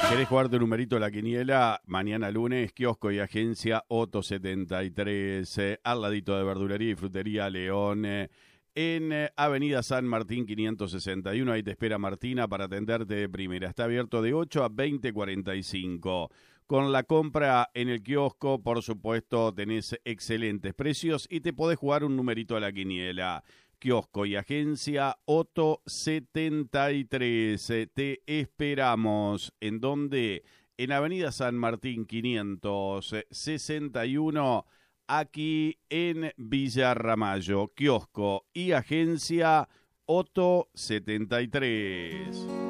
¿Querés jugar tu numerito de la quiniela? Mañana lunes, kiosco y agencia Otto 73, al ladito de Verdulería y Frutería León, en Avenida San Martín 561. Ahí te espera Martina para atenderte de primera. Está abierto de 8 a 20:45. Con la compra en el kiosco, por supuesto, tenés excelentes precios y te podés jugar un numerito a la quiniela. Kiosco y agencia Otto 73. Te esperamos. ¿En dónde? En Avenida San Martín 561, aquí en Villa Ramallo. Kiosco y agencia Otto 73.